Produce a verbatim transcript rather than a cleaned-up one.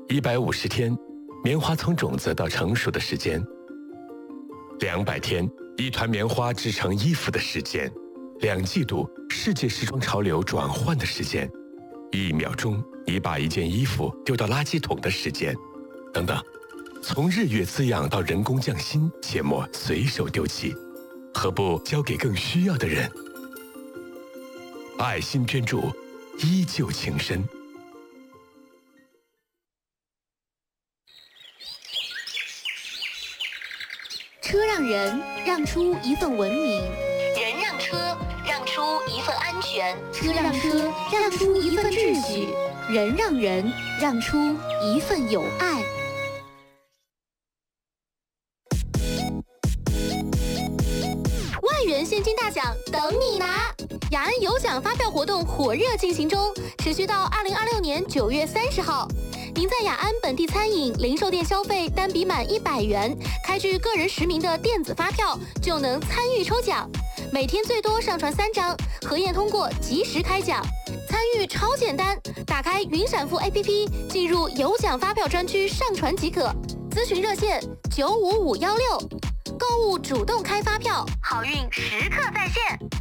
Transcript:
一百五十天，棉花从种子到成熟的时间；两百天，一团棉花织成衣服的时间；两季度，世界时装潮流转换的时间；一秒钟，你把一件衣服丢到垃圾桶的时间，等等。从日月滋养到人工匠心，切莫随手丢弃，何不交给更需要的人？爱心捐助，依旧情深。 车让人让出一份文明， 人让车让出一份安全， 车让车让出一份秩序，人让人让出一份友爱。 万元现金大奖等你拿！雅安有奖发票活动火热进行中，持续到二零二六年九月三十号。您在雅安本地餐饮、零售店消费单笔满一百元，开具个人实名的电子发票，就能参与抽奖。每天最多上传三张，核验通过及时开奖。参与超简单，打开云闪付 A P P， 进入有奖发票专区上传即可。咨询热线九五五幺六，购物主动开发票，好运时刻在线。